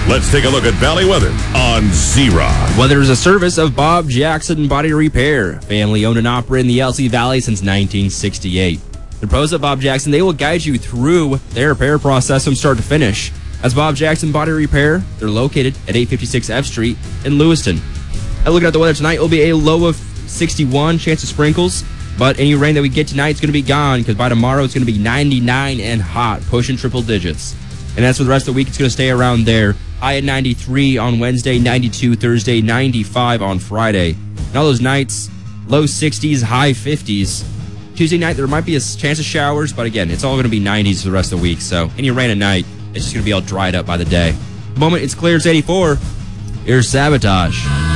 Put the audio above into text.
Let's take a look at Valley weather on Z-Rock. Weather is a service of Bob Jackson Body Repair, family owned and operated in the LC Valley since 1968. The pros at Bob Jackson, they will guide you through their repair process from start to finish. As Bob Jackson Body Repair, they're located at 856 F Street in Lewiston. Looking at the weather tonight, it will be a low of 61, chance of sprinkles, but any rain that we get tonight is going to be gone because by tomorrow it's going to be 99 and hot, pushing triple digits. And as for the rest of the week, it's going to stay around there. High at 93 on Wednesday, 92 Thursday, 95 on Friday. And all those nights, low 60s, high 50s. Tuesday night, there might be a chance of showers, but again, it's all going to be 90s for the rest of the week. So any rain at night, it's just going to be all dried up by the day. The moment it's clear, it's 84. Here's Sabotage.